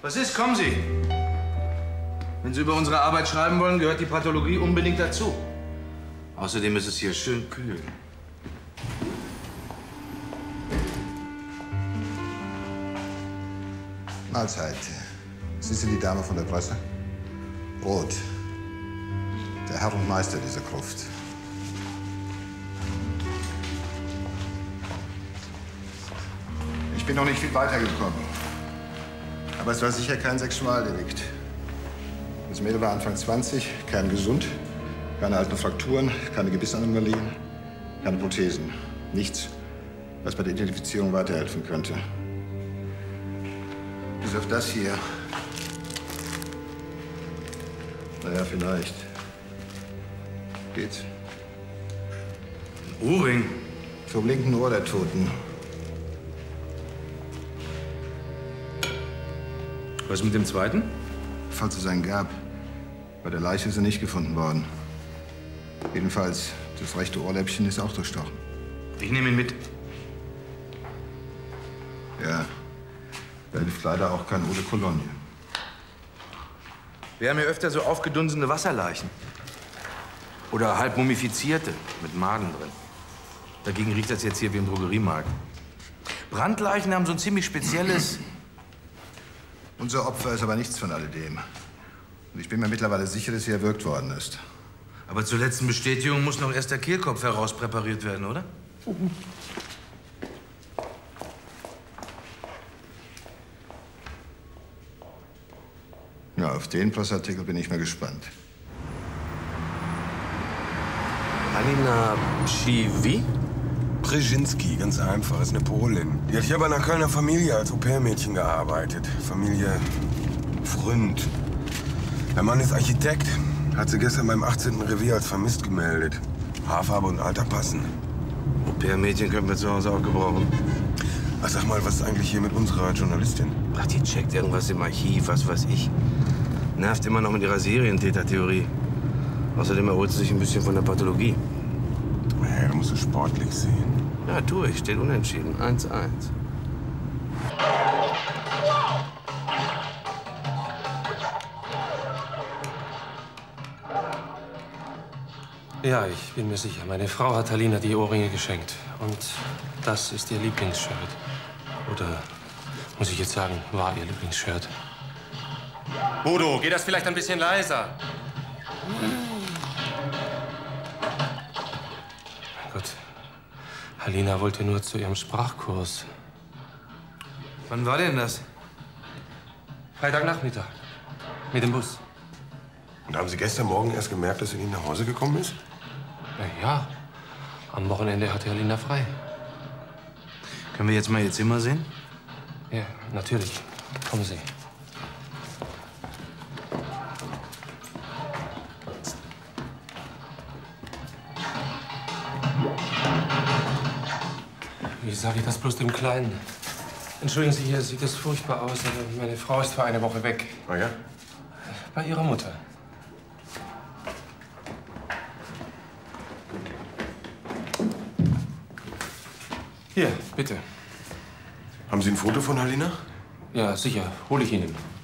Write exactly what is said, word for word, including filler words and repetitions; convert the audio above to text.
Was ist? Kommen Sie. Wenn Sie über unsere Arbeit schreiben wollen, gehört die Pathologie unbedingt dazu. Außerdem ist es hier schön kühl. Mahlzeit. Sie sind die Dame von der Presse? Brot. Der Herr und Meister dieser Gruft. Ich bin noch nicht viel weitergekommen. Aber es war sicher kein Sexualdelikt. Das Mädel war Anfang zwanzig, kerngesund, keine alten Frakturen, keine Gebissanomalien, keine Prothesen. Nichts, was bei der Identifizierung weiterhelfen könnte. Bis auf das hier. Naja, vielleicht. Geht's? Ein Ohrring? Vom linken Ohr der Toten. Was mit dem zweiten? Falls es einen gab. Bei der Leiche ist er nicht gefunden worden. Jedenfalls, das rechte Ohrläppchen ist auch durchstochen. Ich nehme ihn mit. Ja, da hilft leider auch kein Eau de Cologne. Wir haben hier öfter so aufgedunsene Wasserleichen. Oder halb mumifizierte, mit Maden drin. Dagegen riecht das jetzt hier wie im Drogeriemarkt. Brandleichen haben so ein ziemlich spezielles... Unser Opfer ist aber nichts von alledem. Und ich bin mir mittlerweile sicher, dass sie erwürgt worden ist. Aber zur letzten Bestätigung muss noch erst der Kehlkopf herauspräpariert werden, oder? Ja, auf den Pressartikel bin ich mal gespannt. Halina Pschiwi? Brzezinski, ganz einfach, ist eine Polin. Die hat hier bei einer Kölner Familie als Au-pair-Mädchen gearbeitet. Familie Fründ. Der Mann ist Architekt. Hat sie gestern beim achtzehnten Revier als vermisst gemeldet. Haarfarbe und Alter passen. Au-pair-Mädchen können wir zu Hause auch gebrauchen. Ach, sag mal, was ist eigentlich hier mit unserer Journalistin? Ach, die checkt irgendwas im Archiv, was weiß ich. Nervt immer noch mit ihrer Serientäter-Theorie. Außerdem erholt sie sich ein bisschen von der Pathologie. Ja, da musst du sportlich sehen. Ja, tu ich. Steht unentschieden. eins eins. Ja, ich bin mir sicher. Meine Frau hat Halina die Ohrringe geschenkt. Und das ist ihr Lieblingsshirt. Oder, muss ich jetzt sagen, war ihr Lieblingsshirt. Bodo, geht das vielleicht ein bisschen leiser? Mein Gott. Halina wollte nur zu ihrem Sprachkurs. Wann war denn das? Freitagnachmittag. Mit dem Bus. Und haben Sie gestern Morgen erst gemerkt, dass sie nicht nach Hause gekommen ist? Na ja. Am Wochenende hatte Halina frei. Können wir jetzt mal ihr Zimmer sehen? Ja, natürlich. Kommen Sie. Wie sage ich das bloß dem Kleinen? Entschuldigen Sie, hier sieht es furchtbar aus, aber meine Frau ist für eine Woche weg. Ah ja? Bei ihrer Mutter. Hier, bitte. Haben Sie ein Foto von Halina? Ja, sicher. Hole ich Ihnen.